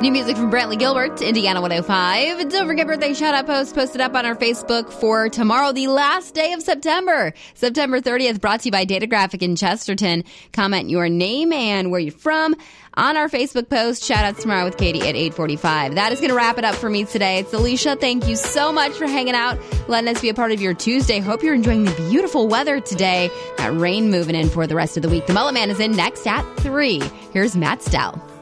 New music from Brantley Gilbert, Indiana 105. Don't forget birthday shout-out post posted up on our Facebook for tomorrow, the last day of September. September 30th, brought to you by Data Graphic in Chesterton. Comment your name and where you're from on our Facebook post. Shout-outs tomorrow with Katie at 8:45. That is going to wrap it up for me today. It's Alicia. Thank you so much for hanging out, letting us be a part of your Tuesday. Hope you're enjoying the beautiful weather today. Got rain moving in for the rest of the week. The Mullet Man is in next at 3. Here's Matt Stell.